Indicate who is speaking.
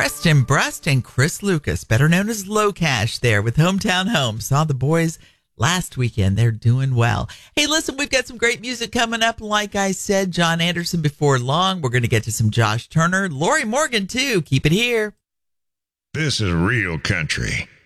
Speaker 1: Preston Brust and Chris Lucas, better known as Low Cash, there with Hometown Home. Saw the boys last weekend. They're doing well. Hey, listen, we've got some great music coming up. Like I said, John Anderson before long. We're going to get to some Josh Turner, Lori Morgan, too. Keep it here.
Speaker 2: This is real country.